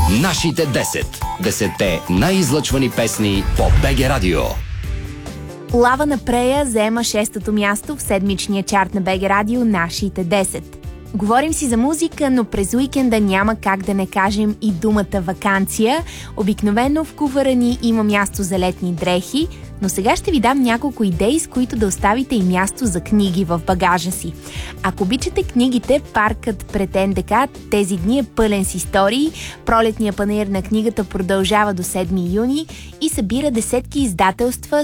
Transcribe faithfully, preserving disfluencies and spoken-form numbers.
Нашите десет. Десетте най-излъчвани песни по БГ Радио. Лава на Прея заема шестото място в седмичния чарт на БГ Радио Нашите десет. Говорим си за музика, но през уикенда няма как да не кажем и думата ваканция. Обикновено в кувъра ни има място за летни дрехи, но сега ще ви дам няколко идеи, с които да оставите и място за книги в багажа си. Ако обичате книгите, паркът пред Н Д К тези дни е пълен с истории. Пролетния панаир на книгата продължава до седми юни и събира десетки издателства